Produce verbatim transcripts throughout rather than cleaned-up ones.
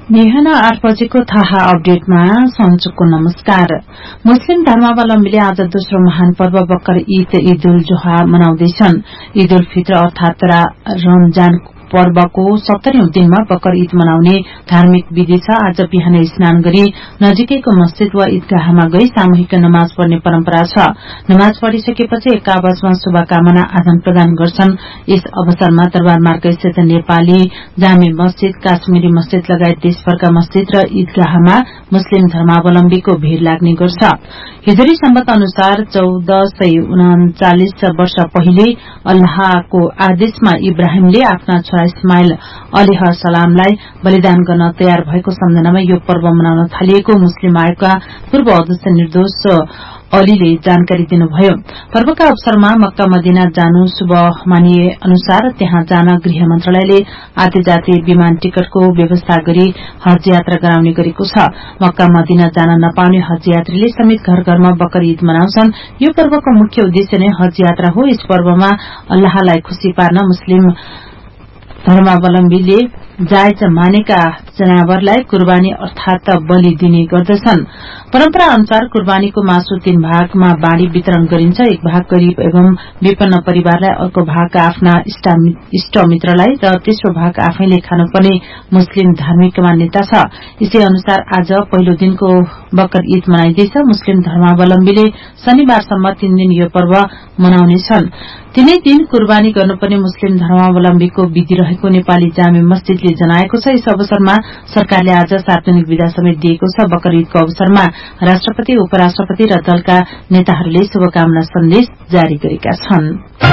बिहान आठ बजेको थाहा अपडेटमा सञ्चुको नमस्कार। मुस्लिम धर्मावलम्बीले आज दोस्रो महान पर्व बकर ईद ईद उल जोहा मनाउँदैछन्। ईद उल फित्र अर्थात रमजान पर्वको सत्तरीौं दिनमा बकर ईद मनाउने धार्मिक विधि छ। आज बिहानै स्नान गरी नजिकैको मस्जिद वा ईदगाहमा गई सामूहिक नमाज पढ्ने परम्परा छ। नमाज पढिसकेपछि एक आपसमा शुभकामना आदान प्रदान गर्छन्। यस अवसरमा दरबार मार्ग स्थित नेपाली जामे मस्जिद, काश्मीरी मस्जिद लगायत देशभरका मस्जिद र ईदगाहमा मुस्लिम धर्मावलम्बीको भीड़ लाग्ने गर्छ। हिजरी सम्बत अनुसार चौध सय उनाचालिस वर्ष पहिले अल्लाहको आदेशमा इब्राहिमले आफ्ना छोरा इस्माइल अलैह सलामलाई बलिदान गर्न तयार भएको सम्झनामा यो पर्व मनाउन थालिएको मुस्लिम आयोगका पूर्व अध्यक्ष निर्दोष अलीले जानकारी दिनुभयो। पर्वका अवसरमा मक्का मदिना जानु शुभ मानिए अनुसार त्यहाँ जान गृह मन्त्रालयले आते जाते विमान टिकटको व्यवस्था गरी हज यात्रा गराउने गरेको छ। मक्का मदिना जान नपाउने हज यात्रीले समेत घर घरमा बकर ईद मनाउँछन्। यो पर्वको मुख्य उद्देश्य नै हज यात्रा हो। यस पर्वमा अल्लाहलाई खुशी पार्न मुस्लिम धर्मावलम्बीले जायज मानेका जनावरलाई कुर्बानी अर्थात बलि दिने गर्दछन्। परम्परा अनुसार कुर्बानीको मासु तीन भागमा बाँडी वितरण गरिन्छ। एक भाग गरीब एवं विपन्न परिवारलाई, अर्को भाग आफ्ना इष्ट मित्रलाई र तेस्रो भाग आफैले खानुपर्ने मुस्लिम धार्मिक मान्यता छ। यसै अनुसार आज पहिलो दिनको बकर ईद मनाइँदैछ। मुस्लिम धर्मावलम्बीले शनिबारसम्म तीन दिन यो पर्व मनाउनेछन्। तीनै दिन कुर्बानी गर्नुपर्ने मुस्लिम धर्मावलम्बीको विधि रहेको नेपाली जामे मस्जिदले जनाएको छ। यस अवसरमा सरकारले आज सार्वजनिक विदा समेत दिएको छ। बकर ईदको अवसरमा राष्ट्रपति, उपराष्ट्रपति र दलका नेताहरूले शुभकामना सन्देश जारी गरेका छन्।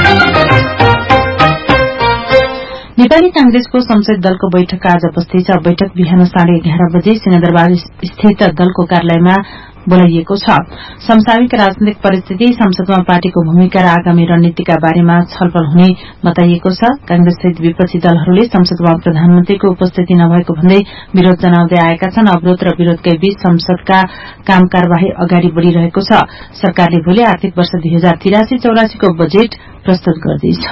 नेपाली कांग्रेसको संसद दलको बैठक आज बस्दैछ। बैठक बिहान साढे एघार बजे सिंहदरबार स्थित दलको कार्यालयमा बोलाइएको छ। समसामयिक राजनैतिक परिस्थिति, संसदमा पार्टीको भूमिका र आगामी रणनीतिका बारेमा छलफल हुने बताइएको छ। कांग्रेससहित विपक्षी दलहरूले संसदमा प्रधानमन्त्रीको उपस्थिति नभएको भन्दै विरोध जनाउँदै आएका छन्। अवरोध र विरोधकै बीच संसदका काम कार्यवाही अगाडि बढ़िरहेको छ। सरकारले भोलि आर्थिक वर्ष दुई हजार तिरासी चौरासीको बजेट प्रस्तुत गर्दैछ।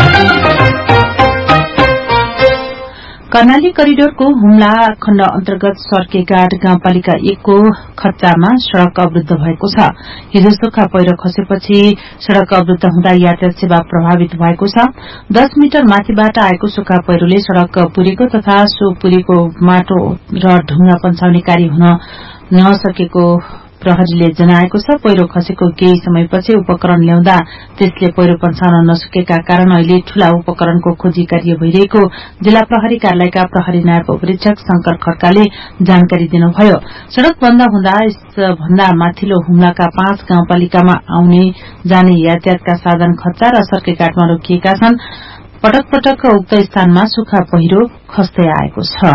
कर्णाली करिडोरको हुम्ला खण्ड अन्तर्गत सर्केगाड गाउँपालिका एकको खच्चामा सड़क अवरूद्ध भएको छ। हिजो सुक्खा पहिरो खसेपछि सड़क अवरूद्ध हुँदा यातायात सेवा प्रभावित भएको छ। दस मिटर माथिबाट आएको सुक्खा पहिरोले सड़क पुरेको तथा सो पुरेको माटो र ढुङ्गा पन्छाउने कार्य हुन नसकेको प्रहरीले जनाएको छ। पहिरो खसेको केही समयपछि उपकरण ल्याउँदा त्यसले पहिरो पन्छाउन नसकेका कारण अहिले ठूला उपकरणको खोजी कार्य भइरहेको जिल्ला प्रहरी कार्यालयका प्रहरी नायब उपरीक्षक शंकर खड्काले जानकारी दिनुभयो। सड़क बन्द हुँदा यसभन्दा माथिल्लो हुम्लाका पाँच गाउँपालिकामा आउने जाने यातायातका साधन खच्चा र सर्केघाटमा रोकिएका छन्। पटक पटक उक्त स्थानमा सुक्खा पहिरो खस्दै आएको छ।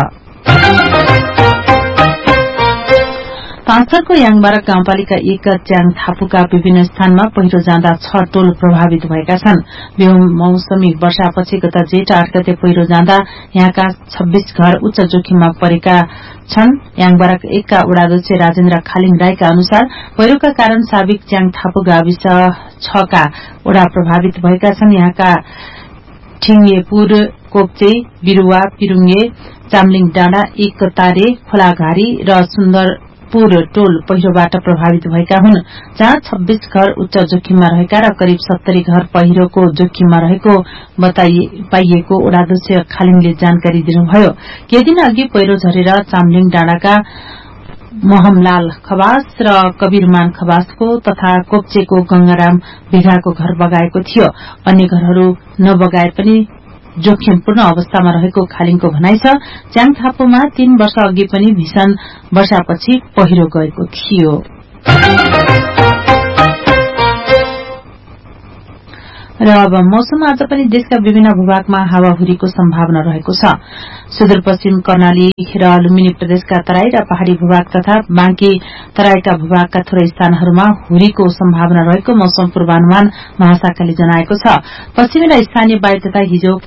पाँचथरको याङबारक गाउँपालिका एक च्याङ थापुका विभिन्न स्थानमा पहिरो जाँदा छ टोल प्रभावित भएका छन्। बेमौसमी वर्षापछि गत जेठ आठ गते पहिरो जाँदा यहाँका छब्बीस घर उच्च जोखिममा परेका छन्। याङबारक एकका वडाध्यक्ष राजेन्द्र खालिङ राईका अनुसार पहिरोका कारण साबिक च्याङ थापु गाविस छ का वडा प्रभावित भएका छन्। यहाँका ठिङ्गेपुर, कोप्चे, बिरुवा, पिरुङ्गे, चामलिङ डाँडा, एक तारे, खोलाघारी र सुन्दर पुर टोल पहिरोबाट प्रभावित भएका हुन्। जहाँ छब्बीस घर उच्च जोखिममा रहेका र करिब सत्तरी घर पहिरोको जोखिममा रहेको पाइएको वडाध्यक्ष खालिङले जानकारी दिनुभयो। केही दिन अघि पहिरो झरेर चामलिङ डाँडाका मोहमलाल खवास र कबीरमान खवासको तथा कोप्चेको गंगाराम भिघाको घर बगाएको थियो। अन्य घरहरू नबगाए पनि जोखिमपूर्ण अवस्थामा रहेको खालिङको भनाइ छ। च्याङ थापुमा तीन वर्ष अघि पनि भीषण वर्षापछि पहिरो गएको थियो। र अब मौसम। आज पनि देशका विभिन्न भूभागमा हावाहुरीको सम्भावना रहेको छ। सुदूरपश्चिम कर्णाली र लुम्बिनी प्रदेशका तराई र पहाड़ी भूभाग तथा बाँकी तराईका भूभागका थोरै स्थानहरूमा हुरीको सम्भावना रहेको मौसम पूर्वानुमान महाशाखाले जनाएको छ। पश्चिमी र स्थानीय वायु तथा हिजो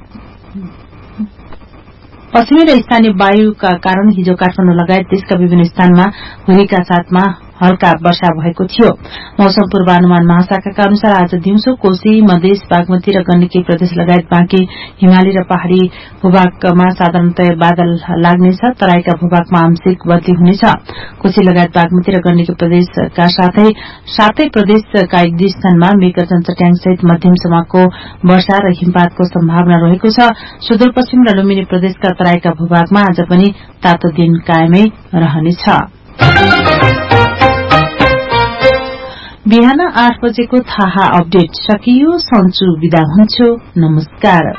पश्चिमी र स्थानीय वायुका कारण हिजो काठमाडौँ लगायत देशका विभिन्न स्थानमा हुरीका साथमा हल्का वर्षा भएको थियो। मौसम पूर्वानुमान महाशाखाका अनुसार आज दिउँसो कोशी, मधेस, बागमती र गण्डकी प्रदेश लगायत बाँकी हिमाली र पहाड़ी भूभागमा साधारणतया बादल लाग्नेछ। तराईका भूभागमा आंशिक बदली हुनेछ। कोशी लगायत बागमती र गण्डकी प्रदेशका साथै सातै प्रदेशका एक दुई स्थानमा मेघगर्जन चट्याङसहित मध्यमसम्मको वर्षा र हिमपातको सम्भावना रहेको छ। सुदूरपश्चिम र लुम्बिनी प्रदेशका तराईका भूभागमा आज पनि तातो दिन कायमै रहनेछ। बिहान आठ बजेको थाहा अपडेट सकियो। सन्चु विदा हुन्छु। नमस्कार।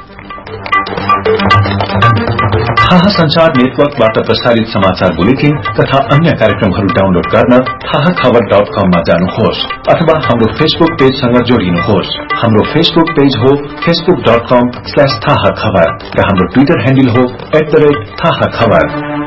थाहा संचार नेटवर्कबाट प्रसारित समाचार बुलेटिन तथा अन्य कार्यक्रमहरू डाउनलोड गर्न थाहा खबर डट कममा जानुहोस् अथवा हाम्रो फेसबुक पेजसँग जोडिनुहोस्। हाम्रो फेसबुक पेज हो फेसबुक डट कम स्ल्याश थाहा खबर र हाम्रो ट्विटर ह्यान्डल हो एट द रेट थाहा खबर।